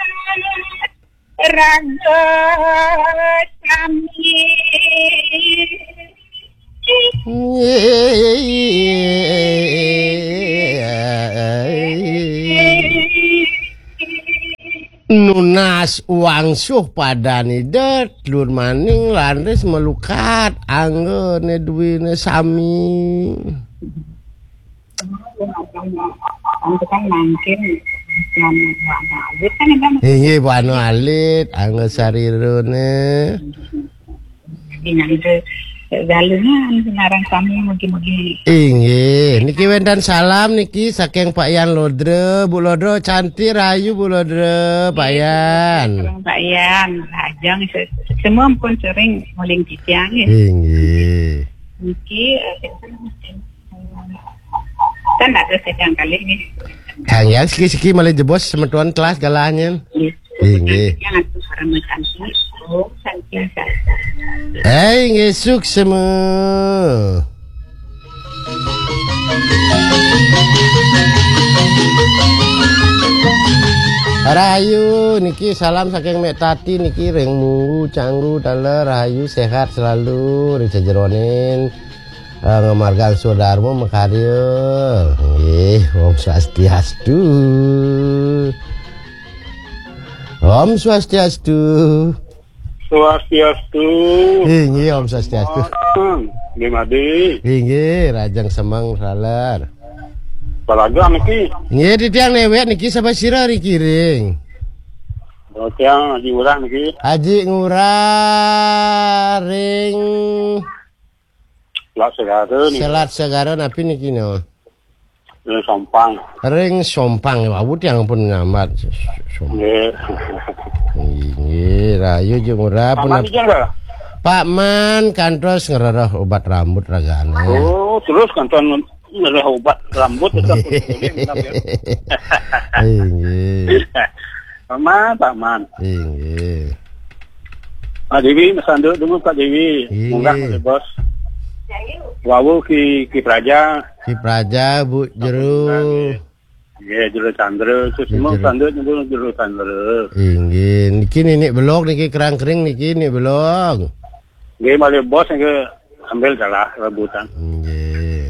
raga kami nunas wangsuh padani det lur maning lanres melukat anggone duwine sami kan mangkin inggih wanu alit angge sarirone Galungan senarang kami mugi-mugi. Inggih, niki wendan salam niki saking Pak Yan Lodre, Bu Lodre cantik rayu Bu Lodre, Pak Yan. Pak Yan, lajang semua pun sering muling titiang ya. Inggih. Niki kan ada sedang kali ini. Kang Yan siki-siki malah jebos semetuan kelas galahnya. Inggih. Yang aku sarang cantik. Oh, cantik. Inggih sukses semua. Rahayu niki salam saking Mek Tati niki ring munggu canggu daler rahayu sehat selalu ring jeronin ngamargang saudarmu makarya nggih Om Swastiastu. Om Swastiastu. Swastiastu. Inggih Om Swastiastu. Nggih Madi. Inggih rajang semang salar. Balaga niki. Nggih di tiang newek niki sapa sira niki ring. Tiang Haji Ngurah niki. Haji Ngurah ring Selat Segara api niki no. Ring Sompang. Ring Sompang wawut yang pun ngamat. Nggih. Nggih rayu jeung Ngurah pun. Pak Man kantos ngerereh obat rambut ragane. Oh, terus kanton ngerereh obat rambut itu. Inggih. Pak Man. Inggih. Pak Dewi mesanduk dulu Pak Dewi. Munggah bos. Wawu ki Praja. Ki Praja Bu Jero. Nggih, Jero Chandra, semua sanduk nyebut Jero Chandra. Inggih, niki ninik belok niki kerang kering niki nik belok. Nggih, malih bos nggih ambil salah rebutan. Nggih.